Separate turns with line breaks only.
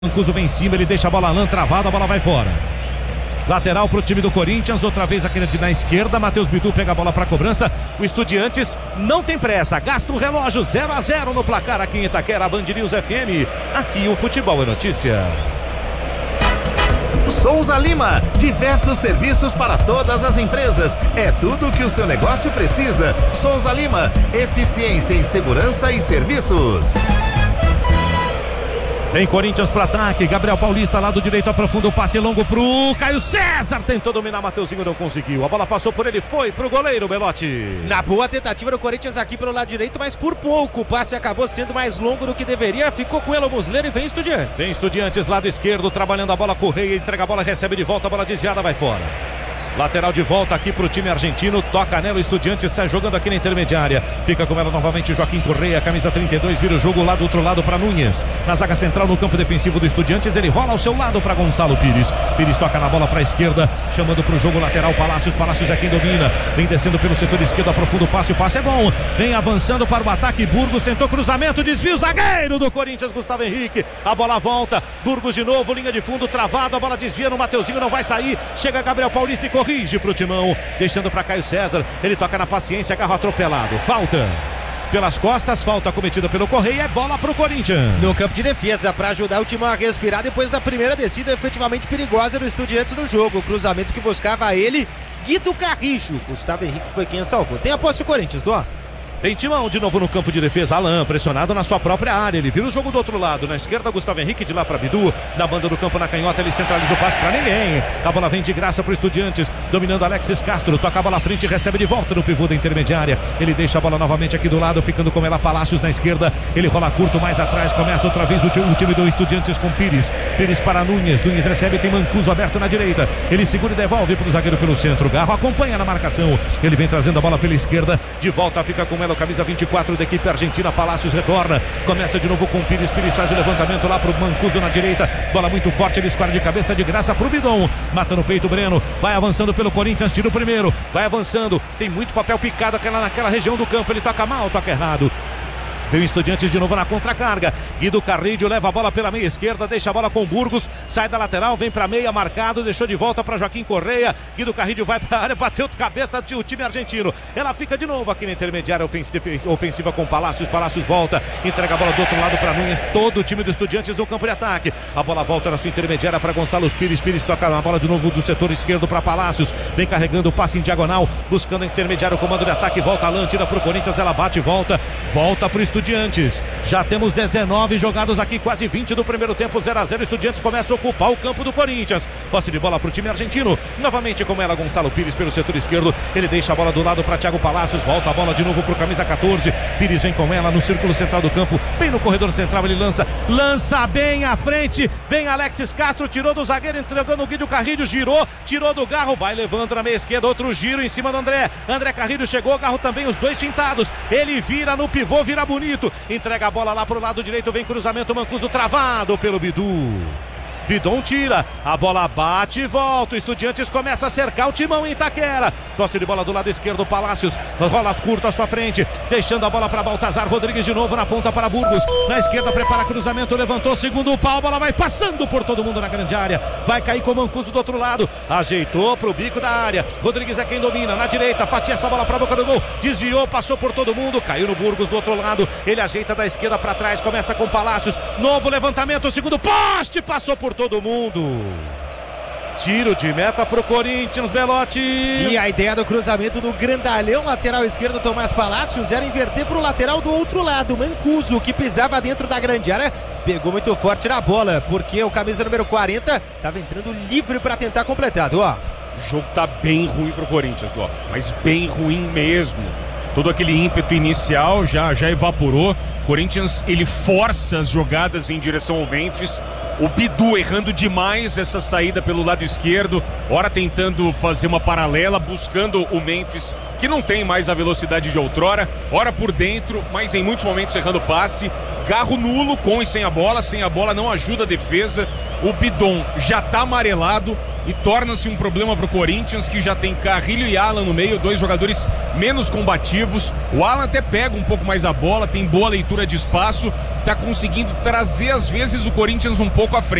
Mancuso vem em cima, ele deixa a bola lã travada, a bola vai fora. Lateral pro time do Corinthians, outra vez aqui na esquerda, Matheus Bidu pega a bola pra cobrança. O Estudiantes não tem pressa, gasta o relógio, 0-0 no placar aqui em Itaquera, Band News FM. Aqui o futebol é notícia.
Souza Lima, diversos serviços para todas as empresas. É tudo o que o seu negócio precisa. Souza Lima, eficiência em segurança e serviços.
Tem Corinthians para ataque, Gabriel Paulista, lado direito, aprofunda o passe longo pro Caio César, tentou dominar, Mateuzinho não conseguiu, a bola passou por ele, foi pro goleiro Belotti.
Na boa tentativa do Corinthians aqui pelo lado direito, mas por pouco, o passe acabou sendo mais longo do que deveria, ficou com ele o Muslera e vem Estudiantes.
Vem Estudiantes, lado esquerdo, trabalhando a bola, Correia, entrega a bola, recebe de volta, a bola desviada, vai fora. Lateral de volta aqui pro time argentino, toca nela, o Estudiantes sai jogando aqui na intermediária, fica com ela novamente Joaquim Correia, camisa 32, vira o jogo lá do outro lado para Nunes, na zaga central no campo defensivo do Estudiantes, ele rola ao seu lado para Gonçalo Pires, Pires toca na bola para a esquerda, chamando pro jogo lateral Palácios é quem domina, vem descendo pelo setor esquerdo, aprofunda o passe é bom, vem avançando para o ataque, Burgos tentou cruzamento, desvio, zagueiro do Corinthians, Gustavo Henrique, a bola volta, Burgos de novo, linha de fundo travado, a bola desvia no Mateuzinho, não vai sair, chega Gabriel Paulista e corrige pro Timão, deixando para Caio César, ele toca na paciência, carro atropelado, falta pelas costas, falta cometida pelo Correia, é bola pro Corinthians.
No campo de defesa, para ajudar o Timão a respirar depois da primeira descida efetivamente perigosa do Estudiantes no jogo, o cruzamento que buscava ele, Guido Carrijo, Gustavo Henrique foi quem salvou. Tem a posse o Corinthians, Dó.
Tem Timão de novo no campo de defesa, Alain pressionado na sua própria área, ele vira o jogo do outro lado, na esquerda Gustavo Henrique, de lá para Bidu, na banda do campo na canhota, ele centraliza o passe para ninguém, a bola vem de graça pro Estudiantes, dominando Alexis Castro, toca a bola à frente e recebe de volta no pivô da intermediária, ele deixa a bola novamente aqui do lado, ficando com ela Palácios na esquerda, ele rola curto mais atrás, começa outra vez o time do Estudiantes com Pires para Nunes recebe, tem Mancuso aberto na direita, ele segura e devolve pro zagueiro pelo centro, Garro acompanha na marcação, ele vem trazendo a bola pela esquerda, de volta fica com ela, camisa 24 da equipe argentina, Palácios retorna, começa de novo com Pires faz o levantamento lá pro Mancuso na direita, bola muito forte, ele escolhe de cabeça de graça pro Bidon, mata no peito o Breno, vai avançando pelo Corinthians, tira o primeiro, vai avançando, tem muito papel picado naquela região do campo, ele toca mal, toca errado. Vem o Estudiantes de novo na contracarga, Guido Carrillo leva a bola pela meia esquerda, deixa a bola com Burgos, sai da lateral, vem pra meia, marcado, deixou de volta para Joaquim Correia, Guido Carrillo vai pra área, bateu de cabeça o time argentino, ela fica de novo aqui na intermediária ofensiva com Palácios volta, entrega a bola do outro lado para Nunes, todo o time do Estudiantes no campo de ataque, a bola volta na sua intermediária para Gonçalo Pires toca na bola de novo do setor esquerdo para Palácios, vem carregando o passe em diagonal, buscando a intermediária, o comando de ataque, volta a Alain, tira pro Corinthians, ela bate e volta pro Estudiantes. Já temos 19 jogados aqui, quase 20 do primeiro tempo, 0-0, Estudiantes começa a ocupar o campo do Corinthians, posse de bola pro time argentino, novamente com ela Gonçalo Pires pelo setor esquerdo, ele deixa a bola do lado para Thiago Palácios, volta a bola de novo pro camisa 14, Pires vem com ela no círculo central do campo, bem no corredor central, ele lança bem à frente, vem Alexis Castro, tirou do zagueiro, entregando o Guido Carrillo, girou, tirou do Garro, vai levando na meia esquerda, outro giro em cima do André Carrillo chegou, Garro também, os dois fintados, ele vira no pivô, vira bonito, entrega a bola lá pro lado direito, vem cruzamento, Mancuso travado pelo Bidu. Bidon tira, a bola bate e volta, o Estudiantes começa a cercar o Timão em Itaquera, posse de bola do lado esquerdo, Palácios, rola curto à sua frente, deixando a bola para Baltazar Rodrigues de novo na ponta para Burgos, na esquerda prepara cruzamento, levantou, segundo pau, a bola vai passando por todo mundo na grande área, vai cair com o Mancuso do outro lado, ajeitou pro bico da área, Rodrigues é quem domina, na direita, fatia essa bola para a boca do gol, desviou, passou por todo mundo, caiu no Burgos do outro lado, ele ajeita da esquerda para trás, começa com Palácios, novo levantamento, segundo poste, passou por todo mundo. Tiro de meta pro Corinthians, Belotti.
E a ideia do cruzamento do grandalhão lateral esquerdo Tomás Palácios era inverter pro lateral do outro lado, Mancuso, que pisava dentro da grande área, pegou muito forte na bola, porque o camisa número 40 estava entrando livre para tentar completar, ó.
O jogo tá bem ruim pro Corinthians, Dó, mas bem ruim mesmo. Todo aquele ímpeto inicial já evaporou. Corinthians, ele força as jogadas em direção ao Memphis. O Bidu errando demais essa saída pelo lado esquerdo, ora tentando fazer uma paralela, buscando o Memphis, que não tem mais a velocidade de outrora, ora por dentro, mas em muitos momentos errando passe. Carro nulo, com e sem a bola não ajuda a defesa. O Bidon já tá amarelado e torna-se um problema pro Corinthians, que já tem Carrilho e Alan no meio, 2 jogadores menos combativos. O Alan até pega um pouco mais a bola, tem boa leitura de espaço, tá conseguindo trazer às vezes o Corinthians um pouco à frente.